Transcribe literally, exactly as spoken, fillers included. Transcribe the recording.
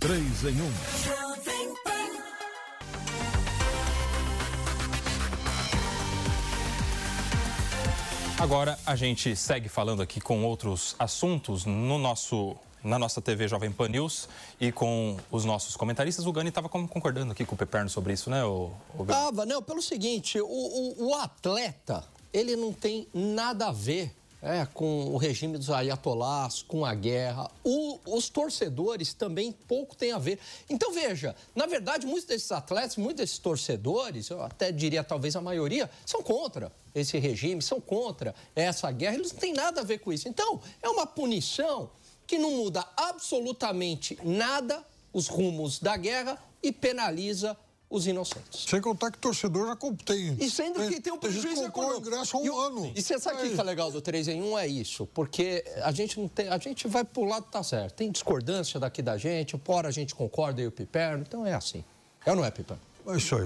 três em um. Agora a gente segue falando aqui com outros assuntos no nosso, na nossa T V Jovem Pan News e com os nossos comentaristas. O Gani estava concordando aqui com o Peperno sobre isso, né, o, o Gani? Tava, não, pelo seguinte, o, o, o atleta, ele não tem nada a ver é, com o regime dos ayatolás, com a guerra. O, os torcedores também pouco têm a ver. Então, veja, na verdade, muitos desses atletas, muitos desses torcedores, eu até diria talvez a maioria, são contra esse regime, são contra essa guerra. Eles não têm nada a ver com isso. Então, é uma punição que não muda absolutamente nada os rumos da guerra e penaliza os inocentes. Sem contar que o torcedor já tem. E sendo que tem um prejuízo comprou o ingresso há um ano. E você sabe o que é legal do três em um? É isso. Porque a gente não tem. A gente vai pro lado que tá certo. Tem discordância daqui da gente, por a gente concorda e o Piperno. Então é assim. É ou não é, Piperno? É isso aí.